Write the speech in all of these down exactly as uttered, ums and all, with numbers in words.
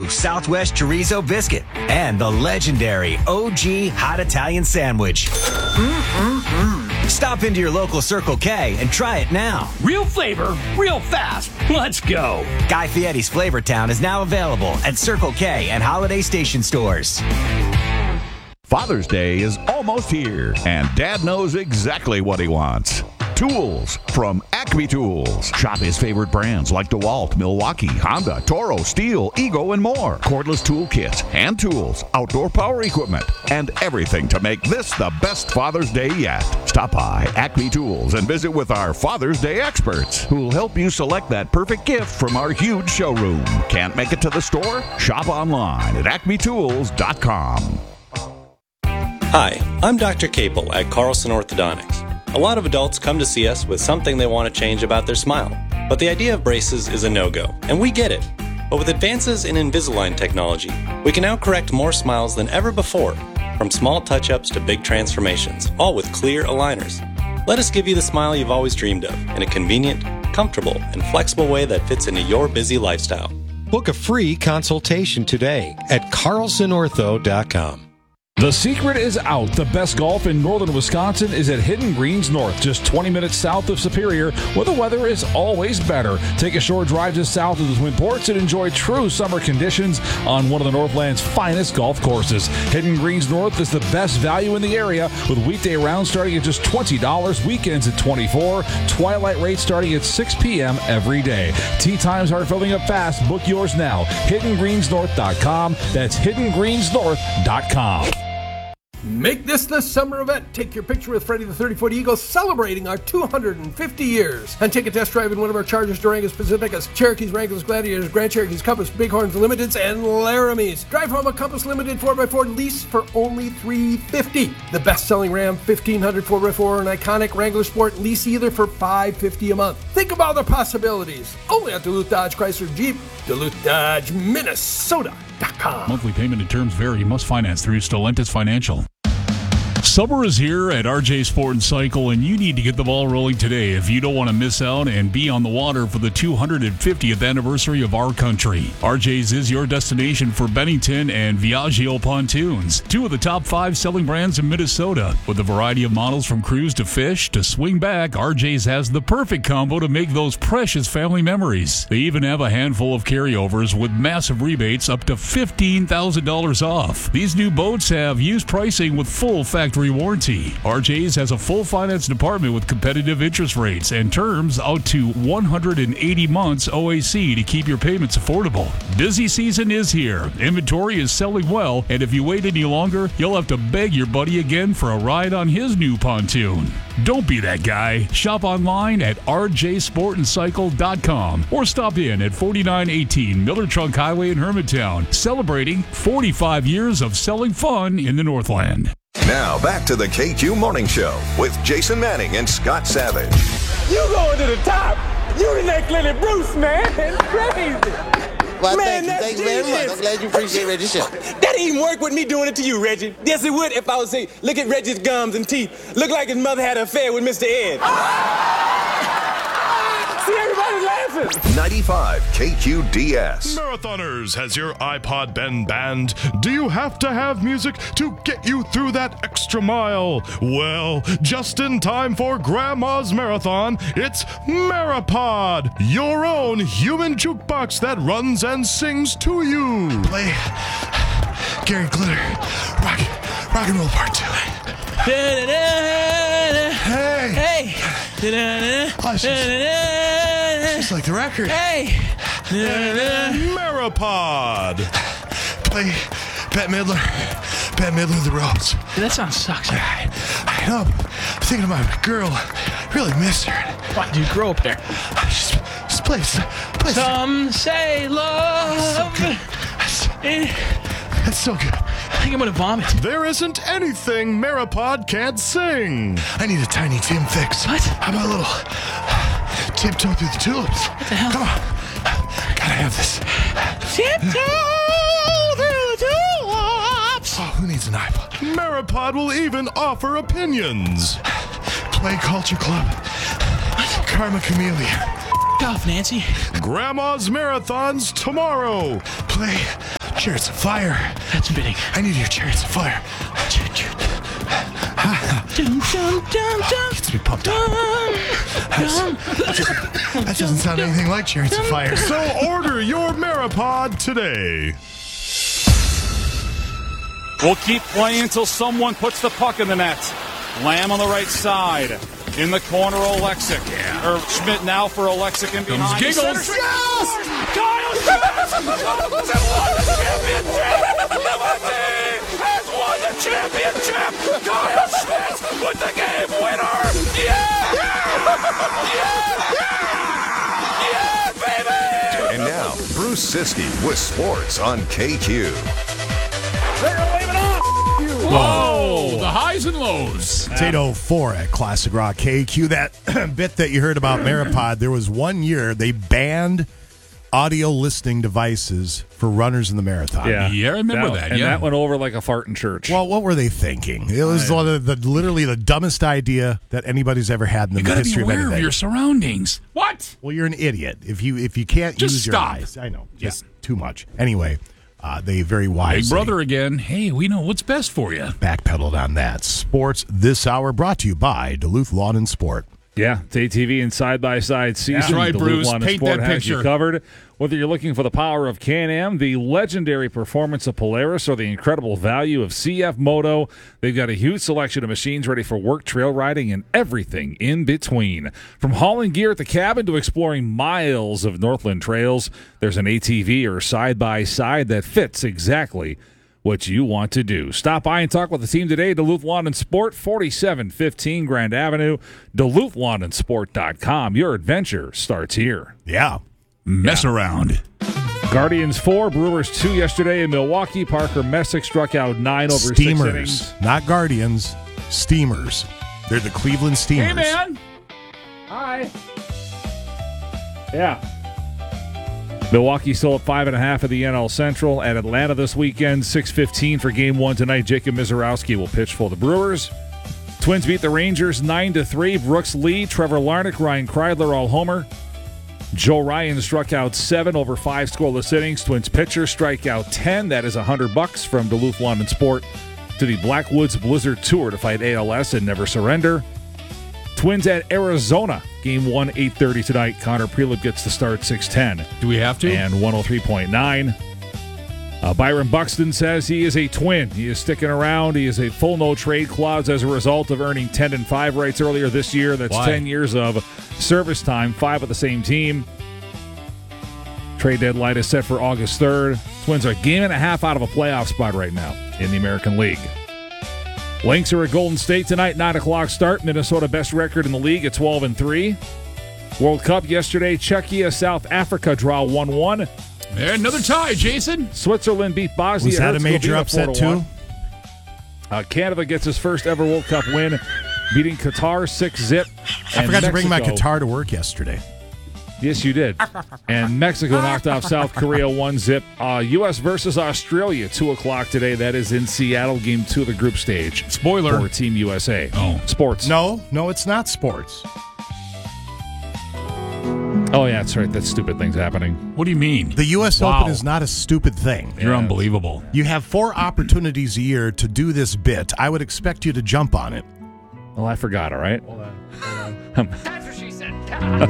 Southwest Chorizo Biscuit and the legendary O G Hot Italian Sandwich. Mm-mm-mm. Stop into your local Circle K and try it now. Real flavor, real fast. Let's go. Guy Fieri's Flavor Town is now available at Circle K and Holiday Station stores. Father's Day is almost here, and Dad knows exactly what he wants. Tools from Acme Tools. Shop his favorite brands like DeWalt, Milwaukee, Honda, Toro, Steel, Ego, and more. Cordless tool kits, hand tools, outdoor power equipment, and everything to make this the best Father's Day yet. Stop by Acme Tools and visit with our Father's Day experts who'll help you select that perfect gift from our huge showroom. Can't make it to the store? Shop online at acme tools dot com. Hi, I'm Doctor Capel at Carlson Orthodontics. A lot of adults come to see us with something they want to change about their smile, but the idea of braces is a no-go, and we get it. But with advances in Invisalign technology, we can now correct more smiles than ever before, from small touch-ups to big transformations, all with clear aligners. Let us give you the smile you've always dreamed of in a convenient, comfortable, and flexible way that fits into your busy lifestyle. Book a free consultation today at carlson ortho dot com. The secret is out. The best golf in northern Wisconsin is at Hidden Greens North, just twenty minutes south of Superior, where the weather is always better. Take a short drive just south of the Twin Ports and enjoy true summer conditions on one of the Northland's finest golf courses. Hidden Greens North is the best value in the area, with weekday rounds starting at just twenty dollars, weekends at twenty-four dollars, twilight rates starting at six p.m. every day. Tee times are filling up fast. Book yours now. hidden greens north dot com. That's hidden greens north dot com. Make this the summer event. Take your picture with Freddie the thirty-foot Eagle celebrating our two hundred fifty years. And take a test drive in one of our Chargers, Durangos, Pacificas, Cherokees, Wranglers, Gladiators, Grand Cherokees, Compass, Bighorns, Limiteds, and Laramies. Drive home a Compass Limited four by four lease for only three hundred fifty dollars. The best-selling Ram fifteen hundred four by four and iconic Wrangler Sport lease either for five hundred fifty dollars a month. Think of all the possibilities. Only at Duluth Dodge Chrysler Jeep, Duluth Dodge, Minnesota dot com. Monthly payment and terms vary. Must finance through Stellantis Financial. Summer is here at R J Sport and Cycle, and you need to get the ball rolling today if you don't want to miss out and be on the water for the two hundred fiftieth anniversary of our country. R J's is your destination for Bennington and Viaggio pontoons, two of the top five selling brands in Minnesota. With a variety of models from cruise to fish to swing back, R J's has the perfect combo to make those precious family memories. They even have a handful of carryovers with massive rebates up to fifteen thousand dollars off. These new boats have used pricing with full factory warranty. R J's has a full finance department with competitive interest rates and terms out to one hundred eighty months O A C to keep your payments affordable. Busy season is here. Inventory is selling well, and if you wait any longer, you'll have to beg your buddy again for a ride on his new pontoon. Don't be that guy. Shop online at r j sport and cycle dot com or stop in at forty-nine eighteen Miller Trunk Highway in Hermantown, celebrating forty-five years of selling fun in the Northland. Now back to the K Q Morning Show with Jason Manning and Scott Savage. You going to the top. You the next Lenny Bruce, man. That's crazy. Well, man, thank you. that's Thank you very much. I'm glad you appreciate Reggie's show. That even work with me doing it to you, Reggie. Yes, it would if I would say, look at Reggie's gums and teeth. Look like his mother had an affair with Mister Ed. See, everybody's laughing. ninety-five K Q D S. Marathoners, has your iPod been banned? Do you have to have music to get you through that extra mile? Well, just in time for Grandma's Marathon, it's Maripod, your own human jukebox that runs and sings to you. Play Gary Glitter, Rock, rock and Roll Part two. Hey! Hey! Oh, it's just, just like the record. Hey! Maripod. Play Bette Midler, Bette Midler, The Ropes. Dude, that song sucks. I, I know. I'm thinking about my girl. Really miss her. Why, dude, grow up there. Just, just play, play. Some say love. That's so good. That's, that's so good. I think I'm gonna vomit. There isn't anything Maripod can't sing. I need a Tiny Tim fix. What? How about a little tiptoe through the tulips? What the hell? Come on. Gotta have this. Tiptoe through the tulips. Oh, who needs an iPod? Maripod will even offer opinions. Play Culture Club. What? Karma Chameleon. F off, Nancy. Grandma's Marathons tomorrow. Play Chariots of Fire. That's fitting. I need your Chariots of Fire. Dum, dum, dum, dum. Gets me pumped up. That doesn't sound anything like Chariots of Fire. So order your Maripod today. We'll keep playing until someone puts the puck in the net. Lamb on the right side. In the corner, Oleksic. Yeah. Or Schmidt now for Oleksic and behind. Comes Giggles. Yes! Kyle Schmidt has won the championship! Liberty has won the championship! Kyle Schmidt with the game winner! Yeah! Yeah! Yeah! Yeah, baby! And now, Bruce Siskey with sports on K Q. They're waving off! Whoa, the highs and lows. It's eight oh four at Classic Rock K Q. That bit that you heard about Maripod, there was one year they banned audio listening devices for runners in the marathon. Yeah, yeah I remember that. that and yeah. that went over like a fart in church. Well, what were they thinking? It was one of the, literally the dumbest idea that anybody's ever had in the you gotta history be aware of anything. Of your surroundings. What? Well, you're an idiot if you if you can't Just use stop. your eyes. I know, just yeah. too much. Anyway. Uh, they very wisely. Big brother again. Hey, we know what's best for you. Backpedaled on that. Sports this hour brought to you by Duluth Lawn and Sport. Yeah, it's A T V and side-by-side season. That's right, Duluth Bruce. Lawn and Paint Sport that has picture. you covered. Whether you're looking for the power of Can-Am, the legendary performance of Polaris, or the incredible value of C F Moto, they've got a huge selection of machines ready for work, trail riding, and everything in between. From hauling gear at the cabin to exploring miles of Northland trails, there's an A T V or side-by-side that fits exactly what you want to do. Stop by and talk with the team today. Duluth Lawn and Sport, forty-seven fifteen Grand Avenue, Duluth Lawn and Sport dot com. Your adventure starts here. Yeah. Mess yeah. around. Guardians four, Brewers two yesterday in Milwaukee. Parker Messick struck out nine over Steamers, six innings. Not Guardians, Steamers. They're the Cleveland Steamers. Hey, man. Hi. Yeah. Milwaukee still at five and a half of the N L Central. At Atlanta this weekend, six fifteen for game one tonight. Jacob Mizorowski will pitch for the Brewers. Twins beat the Rangers nine to three. Brooks Lee, Trevor Larnach, Ryan Kreidler all homer. Joe Ryan struck out seven over five scoreless innings. Twins pitcher strike out ten. That is one hundred bucks from Duluth Lawn and Sport to the Blackwoods Blizzard Tour to fight A L S and never surrender. Twins at Arizona. Game one, eight thirty tonight. Connor Prelip gets the start, six ten. Do we have to? And one oh three point nine. Uh, Byron Buxton says he is a Twin. He is sticking around. He is a full no-trade clause as a result of earning ten and five rights earlier this year. That's Why? ten years of service time, five with the same team. Trade deadline is set for August third. Twins are a game and a half out of a playoff spot right now in the American League. Lynx are at Golden State tonight, nine o'clock start. Minnesota best record in the league at twelve and three. World Cup yesterday, Czechia, South Africa draw one one. And another tie, Jason. Switzerland beat Bosnia. Was that a major upset, too? Uh, Canada gets his first ever World Cup win, beating Qatar six zip. I forgot to bring my guitar to work yesterday. Yes, you did. And Mexico knocked off South Korea one zip. Uh, U S versus Australia, two o'clock today. That is in Seattle, game two of the group stage. Spoiler. For Team U S A. Oh. Sports. No, no, it's not sports. Oh, yeah, that's right. That stupid thing's happening. What do you mean? The U S Wow. Open is not a stupid thing. You're Yeah. unbelievable. You have four opportunities a year to do this bit. I would expect you to jump on it. Well, I forgot, all right? Hold on. Hold on. That's what she said.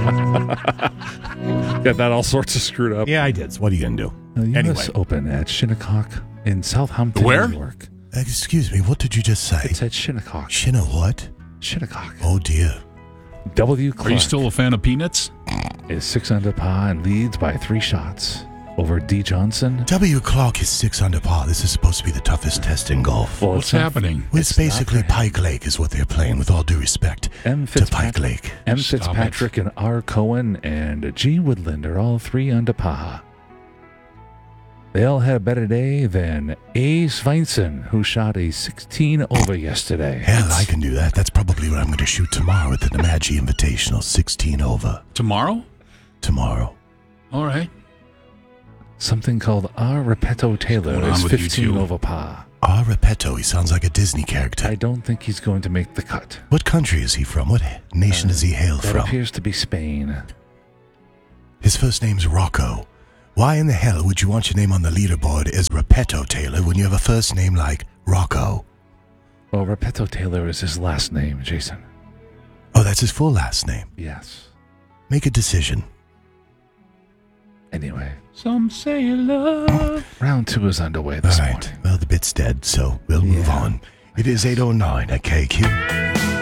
Got that all sorts of screwed up. Yeah, I did. So what are you going to do? The U S Anyway. Open at Shinnecock in Southampton, Where? New York. Excuse me, what did you just say? It's at Shinnecock. Shinna what? Shinnecock. Oh, dear. W. Clark Are you still a fan of peanuts? is six under par and leads by three shots over D. Johnson. W. Clark is six under par. This is supposed to be the toughest test in golf. Well, What's happening? Well, it's, it's basically not Pike Lake is what they're playing, with all due respect M. to Pike Lake. M. Stop Fitzpatrick and R. Cohen and G. Woodland are all three under par. They all had a better day than A. Svensson, who shot a sixteen over yesterday. Hell, I can do that. That's probably what I'm going to shoot tomorrow at the Namaji Invitational. sixteen over. Tomorrow? Tomorrow. All right. Something called R. Repetto Taylor What's going is on with you fifteen two? over par. Ah, Repetto. He sounds like a Disney character. I don't think he's going to make the cut. What country is he from? What nation Uh, does he hail That from? appears to be Spain. His first name's Rocco. Why in the hell would you want your name on the leaderboard as Repetto Taylor when you have a first name like Rocco? Well, Repetto Taylor is his last name, Jason. Oh, that's his full last name? Yes. Make a decision. Anyway. Some say love. Round two is underway this All right. morning. Well, the bit's dead, so we'll move Yeah. on. It is eight oh nine at K Q.